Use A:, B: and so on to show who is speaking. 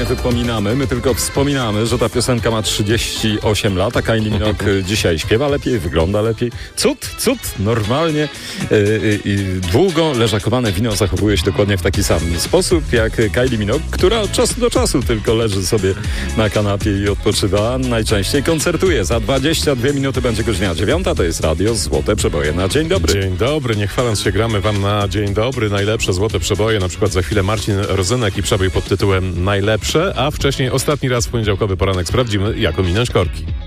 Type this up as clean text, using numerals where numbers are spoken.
A: nie wypominamy, my tylko wspominamy, że ta piosenka ma 38 lat, a Kylie Minogue dzisiaj śpiewa lepiej, wygląda lepiej. Cud, normalnie. Długo leżakowane wino zachowuje się dokładnie w taki sam sposób jak Kylie Minogue, która od czasu do czasu tylko leży sobie na kanapie i odpoczywa. Najczęściej koncertuje. Za 22 minuty będzie godzina 9. To jest radio Złote Przeboje na Dzień Dobry.
B: Dzień dobry, nie chwaląc się, gramy wam na Dzień Dobry najlepsze Złote Przeboje. Na przykład za chwilę Marcin Rozenek i przebój pod tytułem Najlepsze, a wcześniej ostatni raz w poniedziałkowy poranek sprawdzimy, jak ominąć korki.